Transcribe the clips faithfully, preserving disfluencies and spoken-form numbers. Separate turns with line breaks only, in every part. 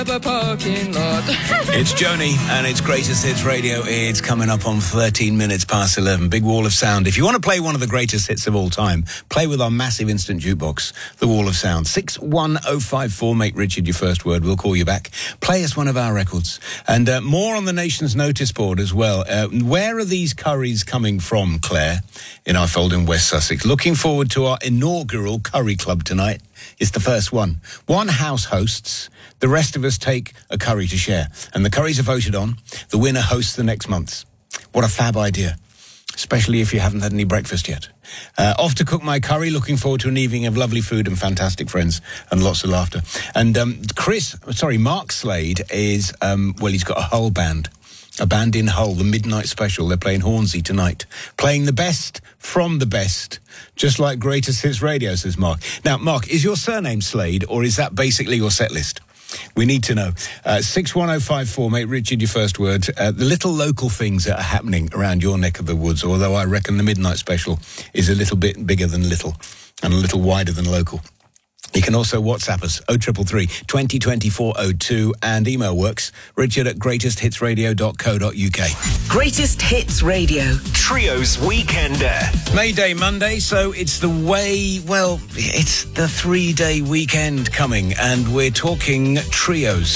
parking lot.
It's Joni and it's Greatest Hits Radio. It's coming up on thirteen minutes past eleven. Big wall of sound. If you want to play one of the greatest hits of all time, play with our massive instant jukebox, the Wall of Sound. six one oh five four, make Richard your first word. We'll call you back. Play us one of our records. And uh, more on the nation's notice board as well. Uh, where are these curries coming from, Claire, in Ifold in West Sussex? Looking forward to our inaugural curry club tonight. It's the first one. One house hosts. The rest of us take a curry to share. And the curries are voted on. The winner hosts the next month. What a fab idea. Especially if you haven't had any breakfast yet. Uh, off to cook my curry. Looking forward to an evening of lovely food and fantastic friends and lots of laughter. And um, Chris, sorry, Mark Slade is, um, well, he's got a Hull band. A band in Hull, the Midnight Special. They're playing Hornsey tonight. Playing the best from the best, just like Greatest Hits Radio, says Mark. Now, Mark, is your surname Slade, or is that basically your set list? We need to know. Uh, six one oh five four, make Richard your first word. Uh, the little local things that are happening around your neck of the woods, although I reckon the Midnight Special is a little bit bigger than little and a little wider than local. You can also WhatsApp us, oh three three three, twenty twenty-four oh two, and email works, richard at greatest hits radio dot co dot uk.
Greatest Hits Radio.
Trio's Weekender.
May Day Monday, so it's the way, well, it's the three-day weekend coming, and we're talking trios.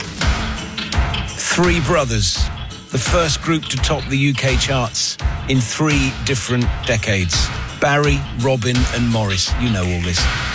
Three brothers, the first group to top the U K charts in three different decades. Barry, Robin and Morris, you know all this.